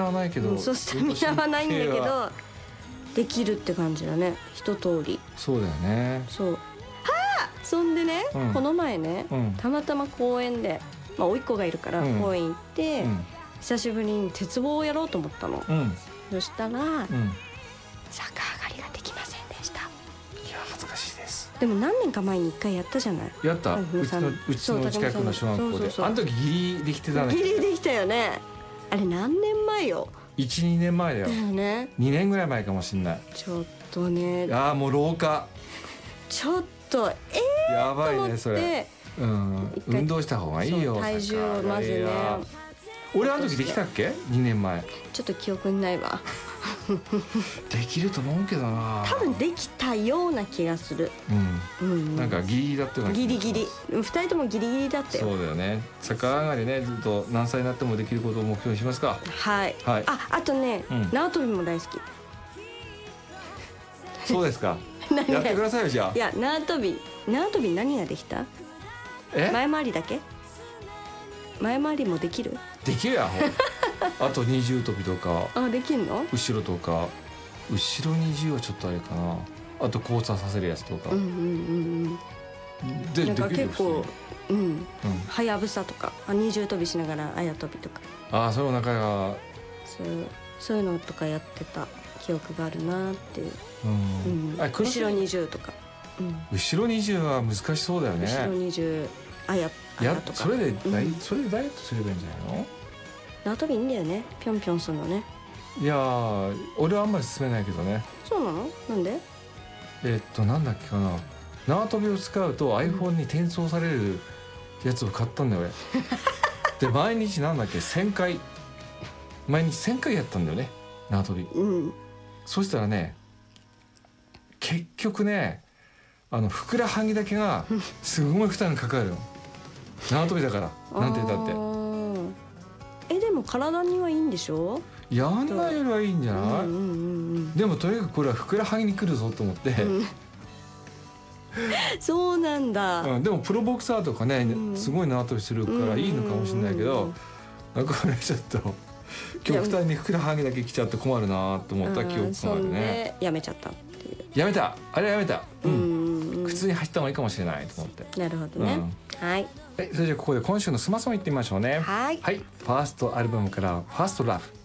はないけど、 そうスタミナはないんだけどできるって感じだね、一通り。 そうだよね。 そう。そんでね、この前ね、たまたま公園で、甥っ子がいるから公園行って、久しぶりに鉄棒をやろうと思ったの。そしたら、逆上がりができませんでした。いや恥ずかしいです。 でも何年か前に1回やったじゃない。 やった。うちの近くの小学校で、あの時ギリできてたね。 ギリできたよね。あれ何年前よ。 1、2年前だよ。ね。2年ぐらい前かもしれない。 ちょっとね。 いやもう老化。 ちょっとやばいねそれ。運動した方がいいよ。 体重をまずね。 俺あの時できたっけ？2年前。 ちょっと記憶にないわ。 できると思うけどな。 多分できたような気がする。 なんかギリギリだったよね。 ギリギリ。2人ともギリギリだったよ。 そうだよね。逆上がりね、ずっと何歳になってもできることを目標にしますか。 はい。あとね、縄跳びも大好き。 そうですか。やってくださいよじゃあ。 いや縄跳び何ができた？前回りだけ？前回りもできる？ できるやん。あと二重跳びとか。 できるの？ 後ろとか。後ろ二重はちょっとあれかな。あと交差させるやつとか。 でなんか結構はやぶさとか二重跳びしながらあや跳びとか。 それお腹が。 そういうのとかやってた記憶があるなっていう。後ろ二重とか。 後ろ二重は難しそうだよね。 後ろ二重あやとか。 それでダイエットすればいいんじゃないの？ 縄跳びいいんだよね。ぴょんぴょんするのね。 いや俺はあんまり進めないけどね。 そうなの？なんで？ なんだっけかな。縄跳びを使うと iPhone に転送されるやつを買ったんだよ俺。で毎日なんだっけ1000回毎日1000回やったんだよね縄跳び。そしたらね結局ねふくらはぎだけがすごい負担がかかるの。縄跳びだからなんて言ったって。 でも体にはいいんでしょ？ やんないよりはいいんじゃない？でもとにかくこれはふくらはぎに来るぞと思って。 そうなんだ。 でもプロボクサーとかねすごい縄跳びするからいいのかもしれないけど、これちょっと極端にふくらはぎだけ来ちゃって困るなと思った記憶があるね。 やめちゃったっていう。 やめた。あれやめた。普通に走った方がいいかもしれないと思って。 なるほどね。はい。 それじゃあここで今週のスマソンいってみましょうね。 はい。 ファーストアルバムからファーストラブ。